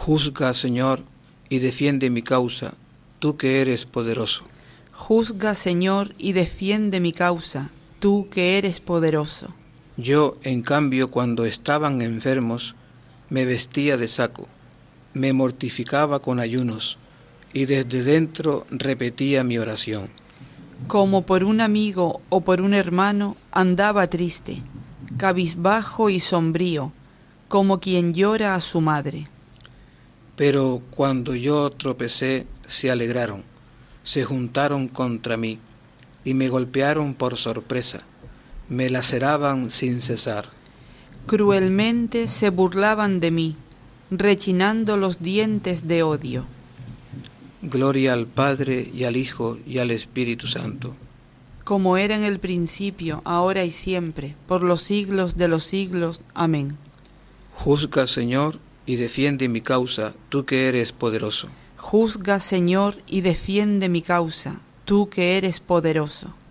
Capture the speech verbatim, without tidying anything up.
Juzga, Señor, y defiende mi causa, tú que eres poderoso. Juzga, Señor, y defiende mi causa, tú que eres poderoso. Yo, en cambio, cuando estaban enfermos, me vestía de saco, me mortificaba con ayunos, y desde dentro repetía mi oración. Como por un amigo o por un hermano, andaba triste, cabizbajo y sombrío, como quien llora a su madre. Pero cuando yo tropecé, se alegraron, se juntaron contra mí, y me golpearon por sorpresa, me laceraban sin cesar. Cruelmente se burlaban de mí, rechinando los dientes de odio. Gloria al Padre, y al Hijo, y al Espíritu Santo. Como era en el principio, ahora y siempre, por los siglos de los siglos. Amén. Juzga, Señor, y defiende mi causa, tú que eres poderoso. Juzga, Señor, y defiende mi causa, tú que eres poderoso.